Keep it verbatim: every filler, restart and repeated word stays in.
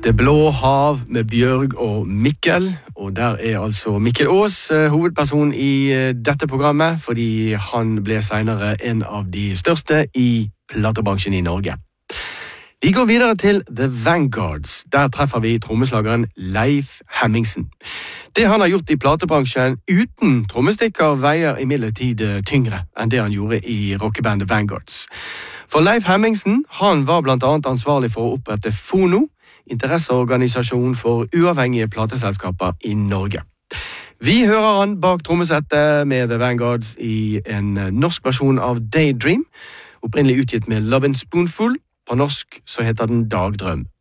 Det blå hav med Bjørg og Mikkel, og der er altså Mikkel Aas hovedperson i dette programmet, fordi han ble senere en av de største i platebransjen i Norge. Vi går videre til The Vanguards. Der treffer vi trommeslageren Leif Hemmingsen. Det han har gjort i platebransjen uten trommestikker veier imidlertid tyngre enn det han gjorde i rockebandet Vanguards. For Leif Hemmingsen, han var blant annet ansvarlig for å opprette Fono, interesseorganisasjon for uavhengige plateselskaper i Norge. Vi hører han bak trommesettet med The Vanguards i en norsk versjon av Daydream, opprinnelig utgitt med Love and Spoonful. På norsk så heter den Dagdrøm.